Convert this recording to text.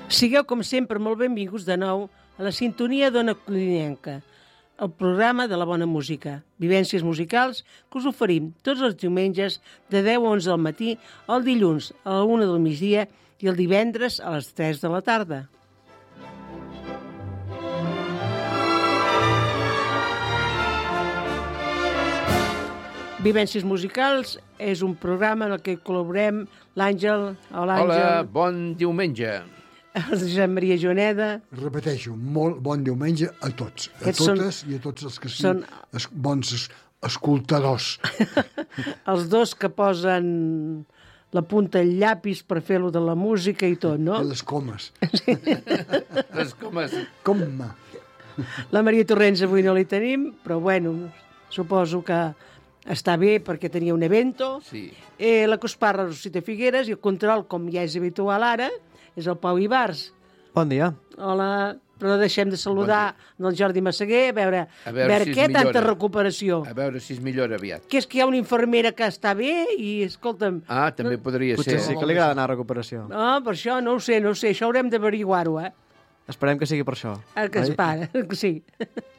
Sigueu, com sempre, molt benvinguts de nou a la sintonia d'Ona Codinenca, el programa de la bona música, vivències musicals que us oferim tots els diumenges de 10 a 11 del matí, el dilluns a la 1 del migdia i el divendres a les 3 de la tarda. Vivències musicals és un programa en el que col·laborem l'Àngel. Hola, bon diumenge. El Josep Maria Joneda. Repeteixo, molt bon diumenge a tots, a totes i a tots els que són bons escoltadors. Els dos que posen la punta al llapis per fer-lo de la música i tot, no? I les comes. Sí. Les comes. Coma. La Maria Torrents avui no li tenim, però bueno, suposo que està bé perquè tenia un evento. Sí. La Cosparra Rosita Figueres i el control, com ja és habitual ara, és el Pau Ibars. Bon dia. Hola, però no deixem de saludar el Jordi Massaguer, a veure si què millora. tanta recuperació. A veure si es millora aviat. Que és que hi ha una infermera que està bé i, escolta'm... Ah, també podria Potser ser. sí que li agrada anar a recuperació. No, per això no ho sé, això haurem d'averiguar-ho, Esperem que sigui per això. Que es para, que sí.